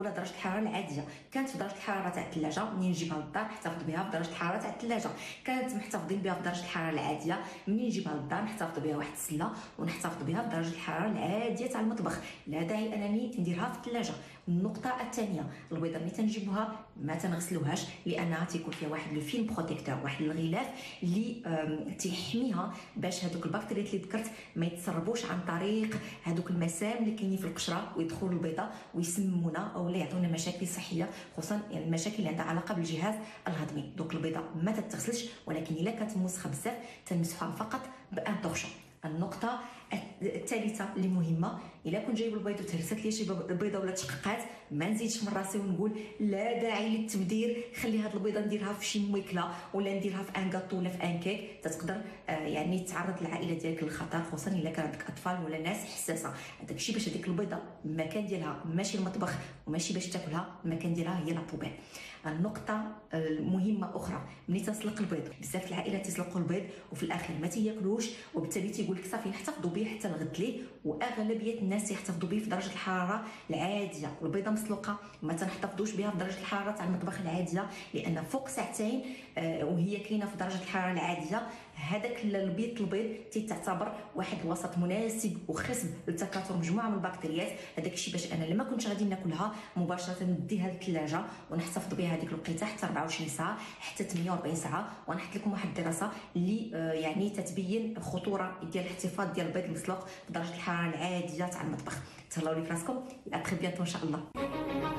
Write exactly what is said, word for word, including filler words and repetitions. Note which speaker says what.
Speaker 1: ولا درجه الحراره العاديه. كانت في درجه الحراره تاع الثلاجه منين نجيبها للدار نحتفظ بها في درجه الحراره تاع الثلاجه، كانت محتفظين بها في درجه الحراره العاديه منين نجيبها للدار نحتفظ بها واحد السله ونحتفظ بها في درجه الحراره العاديه تاع المطبخ. لا داعي انني نديرها في الثلاجه. النقطه الثانيه، البيضه ملي تنجيبوها ما تنغسلوهاش لانها تيكون فيها واحد لو فيلم بروتيكتور، واحد الغلاف اللي تيحميها باش هذوك البكتيريات اللي ذكرت ما يتسربوش عن طريق هذوك المسام اللي كاينين في القشره ويدخلوا البيضه ويسمونا او لا يعطونا مشاكل صحيه، خصوصا يعني المشاكل اللي عندها علاقه بالجهاز الهضمي. دوك البيضه ما تتغسلش، ولكن الا كانت موسخه بزاف تنمسحها فقط بان طرشه. النقطه الثالثه اللي مهمه، الا كنت جايب البيض وتهرست لي شي بيضه ولا تشققات ما نزيدش من راسي ونقول لا داعي للتبذير، خلي هاد البيضه نديرها في شي مويكله ولا نديرها في ان كاطو ولا في ان كيك، تقدر آه يعني تعرض العائله ديالك للخطر، خصوصا الا كان عندك اطفال ولا ناس حساسه. هذاك الشيء باش هذيك البيضه المكان ديالها ماشي المطبخ وماشي باش تاكلها، المكان ديالها هي لابوبيل. النقطه المهمه اخرى، ملي تسلق البيض بزاف العائلات تسلقوا البيض وفي الاخير ما تياكلوش، وبالتالي تيقول لك صافي نحتفظوا به حتى الغد ليه، واغلبيه الناس يحتفظوا به في درجه الحراره العاديه. والبيضه مسلوقه ما تنحتفظوش بها في درجه الحراره تاع المطبخ العاديه، لان فوق ساعتين آه وهي كاينه في درجه الحراره العاديه، هذاك البيض البيض تيتعتبر واحد الوسط مناسب وخصب لتكاثر مجموعه من البكتيريات. هذاك الشيء باش انا لما كنتش غادي ناكلها مباشره نديها للثلاجه ونحتفظ بها هذيك الوقيته حتى أربعة وعشرين ساعه حتى ثمانية وأربعين ساعه. ونحط لكم واحد الدراسه اللي آه يعني تتبين الخطوره ديال الاحتفاظ ديال البيض المسلوق بدرجه الحراره العاديه تاع المطبخ. تهلاو لي في راسكم، لا تري بيانتو ان شاء الله.